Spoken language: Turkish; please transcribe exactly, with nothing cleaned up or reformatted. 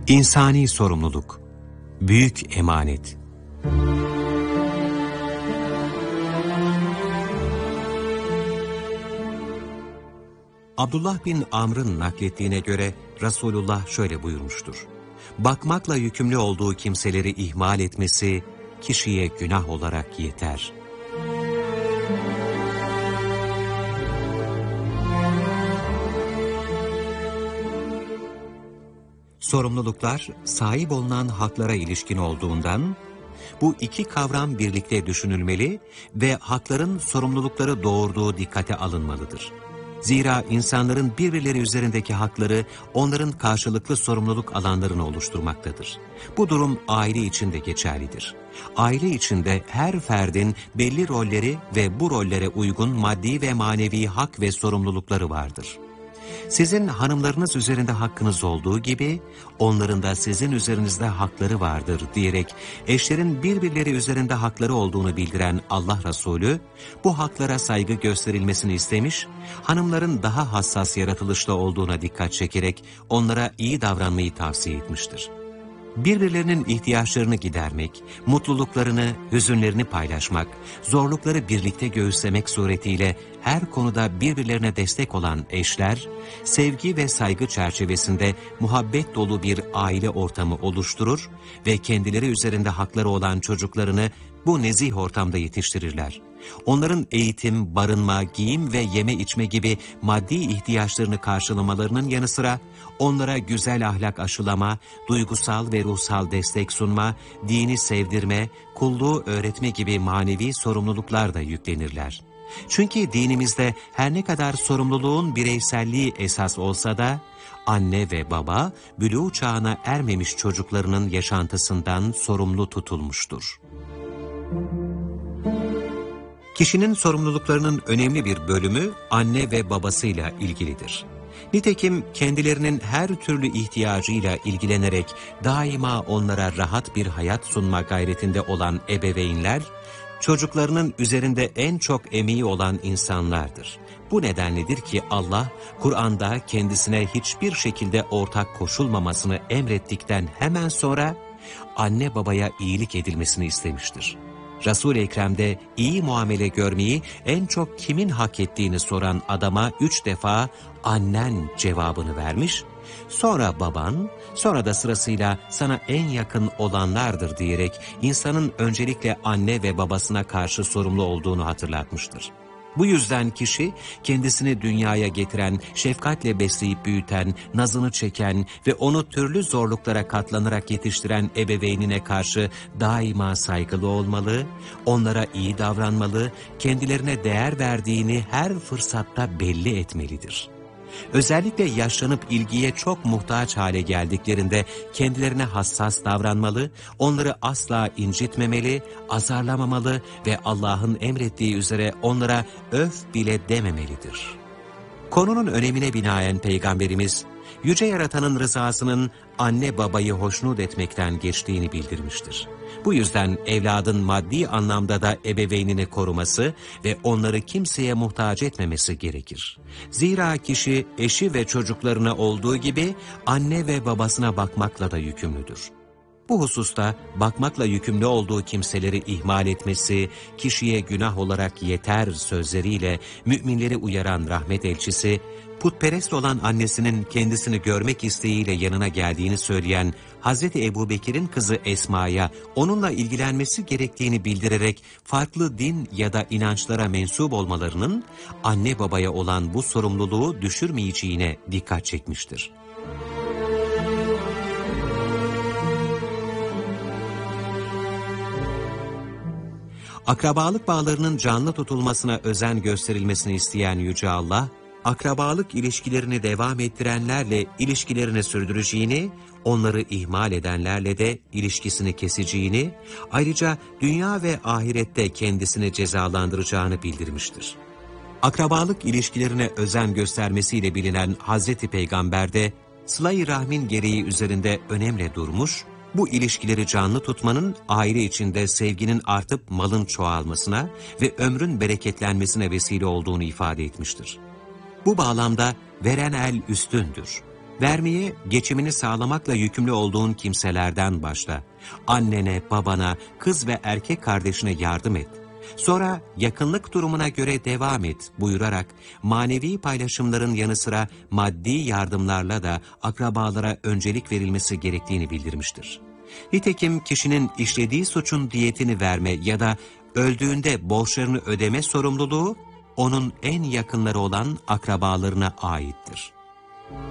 İnsani sorumluluk, büyük emanet. Abdullah bin Amr'ın naklettiğine göre Resulullah şöyle buyurmuştur: bakmakla yükümlü olduğu kimseleri ihmal etmesi kişiye günah olarak yeter. Sorumluluklar, sahip olunan haklara ilişkin olduğundan, bu iki kavram birlikte düşünülmeli ve hakların sorumlulukları doğurduğu dikkate alınmalıdır. Zira insanların birbirleri üzerindeki hakları, onların karşılıklı sorumluluk alanlarını oluşturmaktadır. Bu durum aile için de geçerlidir. Aile içinde her ferdin belli rolleri ve bu rollere uygun maddi ve manevi hak ve sorumlulukları vardır. Sizin hanımlarınız üzerinde hakkınız olduğu gibi, onların da sizin üzerinizde hakları vardır diyerek eşlerin birbirleri üzerinde hakları olduğunu bildiren Allah Resulü, bu haklara saygı gösterilmesini istemiş, hanımların daha hassas yaratılışta olduğuna dikkat çekerek onlara iyi davranmayı tavsiye etmiştir. Birbirlerinin ihtiyaçlarını gidermek, mutluluklarını, hüzünlerini paylaşmak, zorlukları birlikte göğüslemek suretiyle her konuda birbirlerine destek olan eşler, sevgi ve saygı çerçevesinde muhabbet dolu bir aile ortamı oluşturur ve kendileri üzerinde hakları olan çocuklarını bu nezih ortamda yetiştirirler. Onların eğitim, barınma, giyim ve yeme içme gibi maddi ihtiyaçlarını karşılamalarının yanı sıra onlara güzel ahlak aşılama, duygusal ve ruhsal destek sunma, dini sevdirme, kulluğu öğretme gibi manevi sorumluluklar da yüklenirler. Çünkü dinimizde her ne kadar sorumluluğun bireyselliği esas olsa da, anne ve baba bülûğ çağına ermemiş çocuklarının yaşantısından sorumlu tutulmuştur. Kişinin sorumluluklarının önemli bir bölümü anne ve babasıyla ilgilidir. Nitekim kendilerinin her türlü ihtiyacıyla ilgilenerek daima onlara rahat bir hayat sunma gayretinde olan ebeveynler, çocuklarının üzerinde en çok emeği olan insanlardır. Bu nedenledir ki Allah, Kur'an'da kendisine hiçbir şekilde ortak koşulmamasını emrettikten hemen sonra anne babaya iyilik edilmesini istemiştir. Resul-i Ekrem'de iyi muamele görmeyi en çok kimin hak ettiğini soran adama üç defa annen cevabını vermiş, sonra baban, sonra da sırasıyla sana en yakın olanlardır diyerek insanın öncelikle anne ve babasına karşı sorumlu olduğunu hatırlatmıştır. Bu yüzden kişi kendisini dünyaya getiren, şefkatle besleyip büyüten, nazını çeken ve onu türlü zorluklara katlanarak yetiştiren ebeveynine karşı daima saygılı olmalı, onlara iyi davranmalı, kendilerine değer verdiğini her fırsatta belli etmelidir. Özellikle yaşlanıp ilgiye çok muhtaç hale geldiklerinde kendilerine hassas davranmalı, onları asla incitmemeli, azarlamamalı ve Allah'ın emrettiği üzere onlara öf bile dememelidir. Konunun önemine binaen Peygamberimiz, Yüce Yaratan'ın rızasının anne babayı hoşnut etmekten geçtiğini bildirmiştir. Bu yüzden evladın maddi anlamda da ebeveynini koruması ve onları kimseye muhtaç etmemesi gerekir. Zira kişi eşi ve çocuklarına olduğu gibi anne ve babasına bakmakla da yükümlüdür. Bu hususta bakmakla yükümlü olduğu kimseleri ihmal etmesi, kişiye günah olarak yeter sözleriyle müminleri uyaran rahmet elçisi, putperest olan annesinin kendisini görmek isteğiyle yanına geldiğini söyleyen Hazreti Ebubekir'in kızı Esma'ya onunla ilgilenmesi gerektiğini bildirerek farklı din ya da inançlara mensup olmalarının anne babaya olan bu sorumluluğu düşürmeyeceğine dikkat çekmiştir. Akrabalık bağlarının canlı tutulmasına özen gösterilmesini isteyen Yüce Allah, akrabalık ilişkilerini devam ettirenlerle ilişkilerini sürdüreceğini, onları ihmal edenlerle de ilişkisini keseceğini, ayrıca dünya ve ahirette kendisini cezalandıracağını bildirmiştir. Akrabalık ilişkilerine özen göstermesiyle bilinen Hazreti Peygamber de, sıla-i rahmin gereği üzerinde önemle durmuş, bu ilişkileri canlı tutmanın aile içinde sevginin artıp malın çoğalmasına ve ömrün bereketlenmesine vesile olduğunu ifade etmiştir. Bu bağlamda veren el üstündür. Vermeyi, geçimini sağlamakla yükümlü olduğun kimselerden başla. Annene, babana, kız ve erkek kardeşine yardım et. Sonra yakınlık durumuna göre devam et buyurarak manevi paylaşımların yanı sıra maddi yardımlarla da akrabalara öncelik verilmesi gerektiğini bildirmiştir. Nitekim kişinin işlediği suçun diyetini verme ya da öldüğünde borçlarını ödeme sorumluluğu onun en yakınları olan akrabalarına aittir.